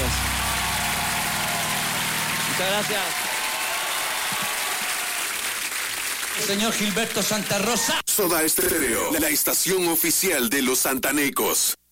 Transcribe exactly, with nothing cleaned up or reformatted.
gracias. Muchas gracias. Señor Gilberto Santa Rosa. Soda Estéreo, la estación oficial de los santanecos.